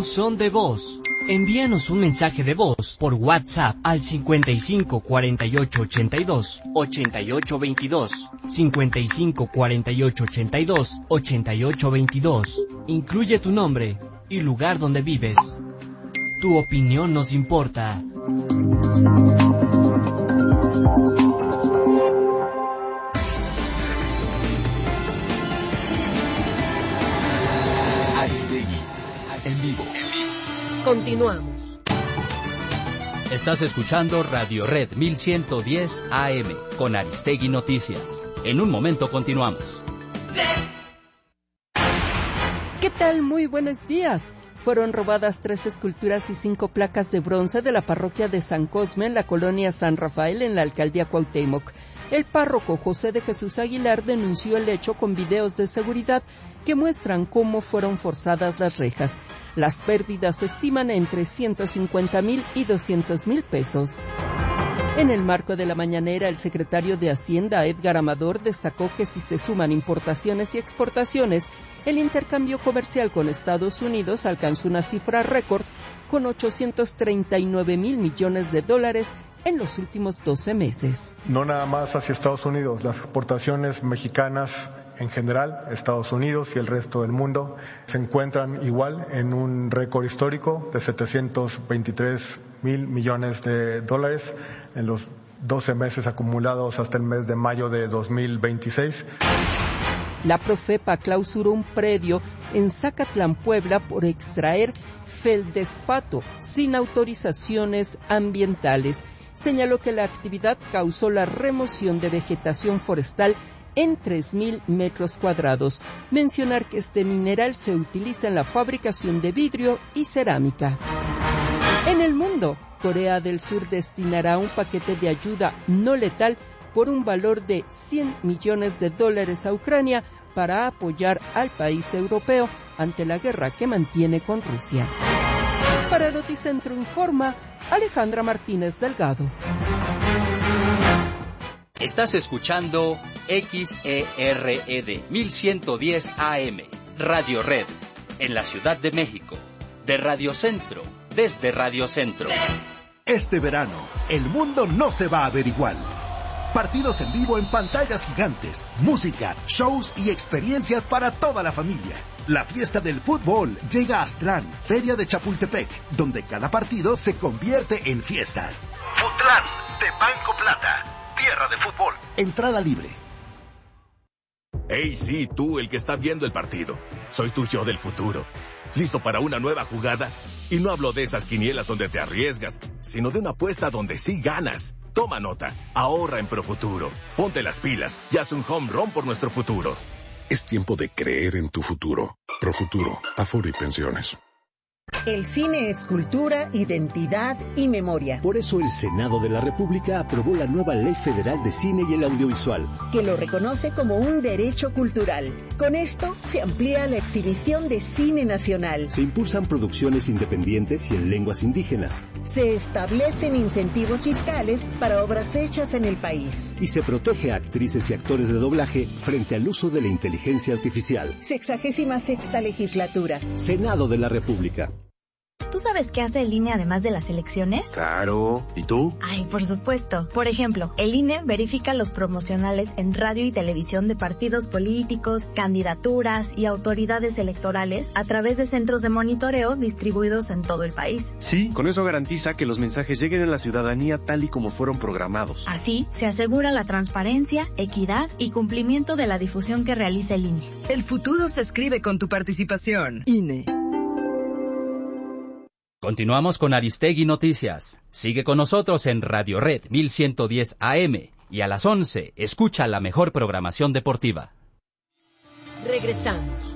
buzón de voz. Envíanos un mensaje de voz por WhatsApp al 55 48 82 88 22, 55 48 82 88 22. Incluye tu nombre y lugar donde vives. Tu opinión nos importa. Aristegui, en vivo. Continuamos. Estás escuchando Radio Red 1110 AM con Aristegui Noticias. En un momento continuamos. ¿Qué tal? Muy buenos días. Fueron robadas 3 esculturas y 5 placas de bronce de la parroquia de San Cosme en la colonia San Rafael en la alcaldía Cuauhtémoc. El párroco José de Jesús Aguilar denunció el hecho con videos de seguridad que muestran cómo fueron forzadas las rejas. Las pérdidas se estiman entre 150,000 y 200,000 pesos. En el marco de la mañanera, el secretario de Hacienda, Edgar Amador, destacó que si se suman importaciones y exportaciones, el intercambio comercial con Estados Unidos alcanzó una cifra récord con 839,000 millones de dólares en los últimos 12 meses. No nada más hacia Estados Unidos, las exportaciones mexicanas en general, Estados Unidos y el resto del mundo, se encuentran igual en un récord histórico de 723,000 millones de dólares en los 12 meses acumulados hasta el mes de mayo de 2026. La Profepa clausuró un predio en Zacatlán, Puebla, por extraer feldespato sin autorizaciones ambientales. Señaló que la actividad causó la remoción de vegetación forestal en 3,000 metros cuadrados. Mencionar que este mineral se utiliza en la fabricación de vidrio y cerámica. En el mundo, Corea del Sur destinará un paquete de ayuda no letal por un valor de 100 millones de dólares a Ucrania para apoyar al país europeo ante la guerra que mantiene con Rusia. Para Noticentro Informa, Alejandra Martínez Delgado. Estás escuchando XERED 1110 AM, Radio Red, en la Ciudad de México, de Radio Centro, desde Radio Centro. Este verano, el mundo no se va a ver igual. Partidos en vivo en pantallas gigantes, música, shows y experiencias para toda la familia. La fiesta del fútbol llega a Aztlán, Feria de Chapultepec, donde cada partido se convierte en fiesta. Futlán, de Banco Plata, tierra de fútbol. Entrada libre. Hey, sí, tú, el que está viendo el partido. Soy tu yo del futuro. ¿Listo para una nueva jugada? Y no hablo de esas quinielas donde te arriesgas, sino de una apuesta donde sí ganas. Toma nota, ahorra en Profuturo. Ponte las pilas y haz un home run por nuestro futuro. Es tiempo de creer en tu futuro. Profuturo, Afore y Pensiones. El cine es cultura, identidad y memoria. Por eso el Senado de la República aprobó la nueva Ley Federal de Cine y el Audiovisual, que lo reconoce como un derecho cultural. Con esto se amplía la exhibición de cine nacional. Se impulsan producciones independientes y en lenguas indígenas. Se establecen incentivos fiscales para obras hechas en el país. Y se protege a actrices y actores de doblaje frente al uso de la inteligencia artificial. 66ª legislatura. Senado de la República. ¿Tú sabes qué hace el INE además de las elecciones? Claro. ¿Y tú? Ay, por supuesto. Por ejemplo, el INE verifica los promocionales en radio y televisión de partidos políticos, candidaturas y autoridades electorales a través de centros de monitoreo distribuidos en todo el país. Sí, con eso garantiza que los mensajes lleguen a la ciudadanía tal y como fueron programados. Así, se asegura la transparencia, equidad y cumplimiento de la difusión que realiza el INE. El futuro se escribe con tu participación. INE. Continuamos con Aristegui Noticias. Sigue con nosotros en Radio Red 1110 AM y a las 11 escucha la mejor programación deportiva. Regresamos.